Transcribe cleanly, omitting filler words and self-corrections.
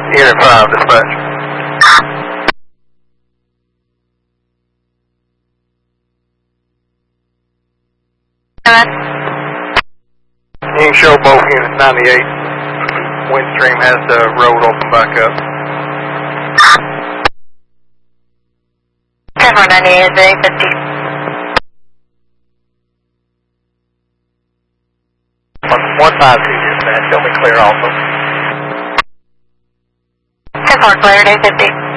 Unit 5, dispatch. You can show both units 98. Windstream has the road open back up. 10-498 is 850. 152 dispatch, show me clear also. 10-4 cleared, 850.